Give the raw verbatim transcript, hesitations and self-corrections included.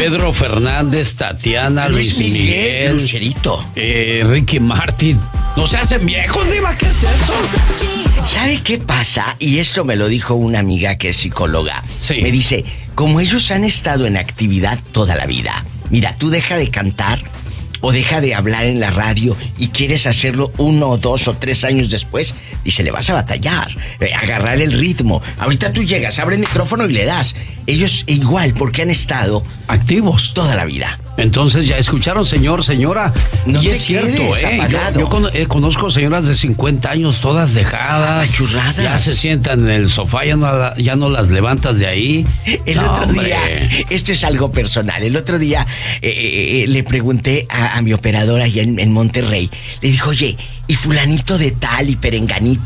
Pedro Fernández, Tatiana, Luis, Luis Miguel, Miguel Lucerito, eh, Ricky Martin. ¿No se hacen viejos, Diva? ¿Qué es eso? ¿Sabe qué pasa? Y esto me lo dijo una amiga que es psicóloga. Sí. Me dice, como ellos han estado en actividad toda la vida, mira, tú deja de cantar o deja de hablar en la radio y quieres hacerlo uno o dos o tres años después, dice, le vas a batallar, eh, agarrar el ritmo. Ahorita tú llegas, abre el micrófono y le das. Ellos igual, porque han estado activos toda la vida. Entonces ya escucharon, señor, señora. No y te es cierto, quedes ¿eh? apagado. Yo, yo con, eh, conozco señoras de cincuenta años, todas dejadas. Apachurradas. Ya se sientan en el sofá, ya no, ya no las levantas de ahí. El no, otro hombre. día, esto es algo personal. El otro día eh, eh, le pregunté a, a mi operadora allá en, en Monterrey. Le dijo, oye, y fulanito de tal y perenganito